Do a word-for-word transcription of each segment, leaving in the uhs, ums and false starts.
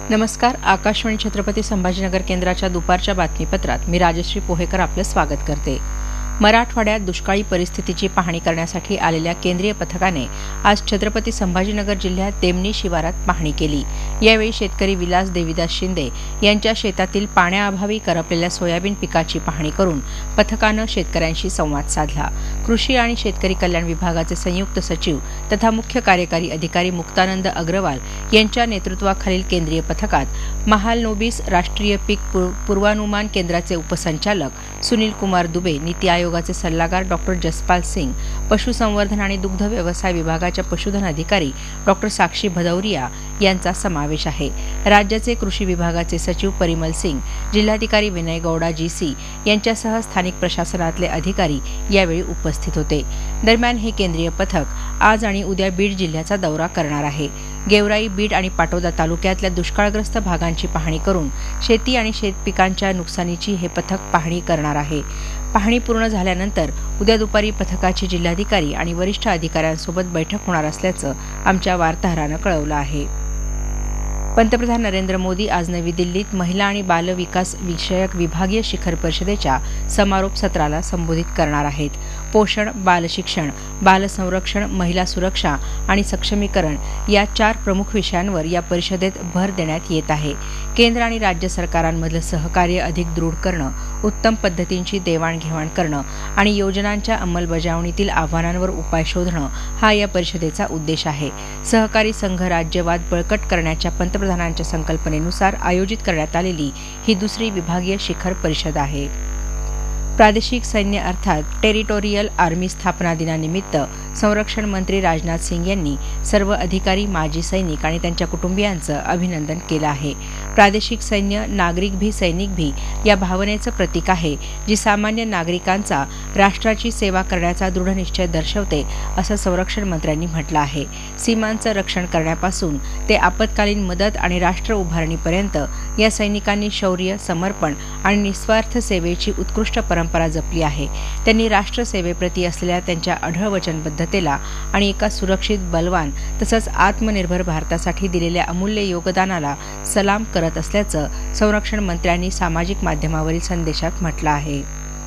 नमस्कार. आकाशवाणी छत्रपती संभाजीनगर केंद्राच्या दुपारच्या बातमीपत्रात मी राजश्री पोहेकर आपलं स्वागत करते. मराठवाड्यात दुष्काळी परिस्थितीची पाहणी करण्यासाठी आलेल्या केंद्रीय पथकाने आज छत्रपती संभाजीनगर जिल्ह्यात देमणी शिवारात पाहणी केली. यावेळी शेतकरी विलास देविदास शिंदे यांच्या शेतातील पाण्याअभावी करपलेल्या सोयाबीन पिकाची पाहणी करून पथकानं शेतकऱ्यांशी संवाद साधला. कृषी आणि शेतकरी कल्याण विभागाचे संयुक्त सचिव तथा मुख्य कार्यकारी अधिकारी मुक्तानंद अग्रवाल यांच्या नेतृत्वाखालील केंद्रीय पथकात महालनोबिस राष्ट्रीय पीक पूर्वानुमान केंद्राचे उपसंचालक सुनील कुमार दुबे, नीती आयोगाचे सल्लागार डॉक्टर जसपाल सिंग, पशुसंवर्धन आणि दुग्ध व्यवसाय विभागाच्या पशुधन अधिकारी डॉक्टर साक्षी भदौरिया यांचा समावेश आहे. राज्याचे कृषी विभागाचे सचिव परिमल सिंग, जिल्हाधिकारी विनय गौडा जीसी यांच्यासह स्थानिक प्रशासनातले अधिकारी यावेळी उपस्थित होते. दरम्यान हे केंद्रीय पथक आज आणि उद्या बीड जिल्ह्याचा दौरा करणार आहे. गेवराई, बीड आणि पाटोदा तालुक्यातल्या दुष्काळग्रस्त भागांची पाहणी करून शेती आणि शेतपिकांच्या नुकसानीची हे पथक पाहणी करणार आहे. पाहणी पूर्ण झाल्यानंतर उद्या दुपारी पथकाची जिल्हाधिकारी आणि वरिष्ठ अधिकाऱ्यांसोबत बैठक होणार असल्याचं आमच्या वार्ताहरानं कळवलं आहे. पंतप्रधान नरेंद्र मोदी आज नवी दिल्लीत महिला आणि बाल विकास विषयक विभागीय शिखर परिषदेच्या समारोप सत्राला संबोधित करणार आहेत. पोषण, बालशिक्षण, बालसंरक्षण, महिला सुरक्षा आणि सक्षमीकरण या चार प्रमुख विषयांवर या परिषदेत भर देण्यात येत आहे. केंद्र आणि राज्य सरकारांमधलं सहकार्य अधिक दृढ करणं, उत्तम पद्धतींची देवाणघेवाण करणं आणि योजनांच्या अंमलबजावणीतील आव्हानांवर उपाय शोधणं हा या परिषदेचा उद्देश आहे. सहकारी संघ राज्यवाद बळकट करण्याच्या पंतप्रधानांच्या संकल्पनेनुसार आयोजित करण्यात आलेली ही दुसरी विभागीय शिखर परिषद आहे. प्रादेशिक सैन्य अर्थात टेरिटोरियल आर्मी स्थापना दिनानिमित्त संरक्षण मंत्री राजनाथ सिंग यांनी सर्व अधिकारी, माजी सैनिक आणि त्यांच्या कुटुंबियांचं अभिनंदन केलं आहे. प्रादेशिक सैन्य नागरिक भी सैनिक भी या भावनेचं प्रतीक आहे, जी सामान्य नागरिकांचा राष्ट्राची सेवा करण्याचा दृढ निश्चय दर्शवते, असं संरक्षण मंत्र्यांनी म्हटलं आहे. सीमांचं रक्षण करण्यापासून ते आपत्कालीन मदत आणि राष्ट्र उभारणीपर्यंत या सैनिकांनी शौर्य, समर्पण आणि निस्वार्थ सेवेची उत्कृष्ट परंपरा जपली आहे. त्यांनी राष्ट्रसेवेप्रती असलेल्या त्यांच्या अढळ वचनबद्धतेला आणि एका सुरक्षित, बलवान तसंच आत्मनिर्भर भारतासाठी दिलेल्या अमूल्य योगदानाला सलाम करत असल्याचं संरक्षण मंत्र्यांनी सामाजिक माध्यमावरील संदेशात म्हटलं आहे.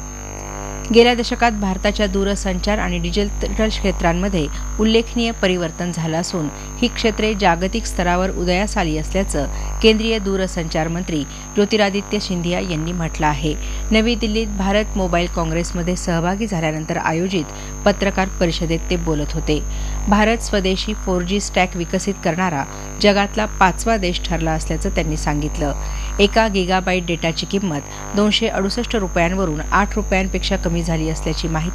गेल्या दशकात भारताच्या दूरसंचार आणि डिजिटल क्षेत्रांमध्ये उल्लेखनीय परिवर्तन झालं असून ही क्षेत्रे जागतिक स्तरावर उदयास आली असल्याचं केंद्रीय दूरसंचार मंत्री ज्योतिरादित्य सिंधिया यांनी म्हटलं आहे. नवी दिल्लीत भारत मोबाईल काँग्रेसमध्ये सहभागी झाल्यानंतर आयोजित पत्रकार परिषदेत ते बोलत होते. भारत स्वदेशी फोर जी स्टॅक विकसित करणारा जगातला पाचवा देश ठरला असल्याचं त्यांनी सांगितलं. एका गिगाबाईट डेटाची किंमत दोनशे अडुसष्ट रुपयांवरून आठ रुपयांपेक्षा कमी झाली असल्याची माहिती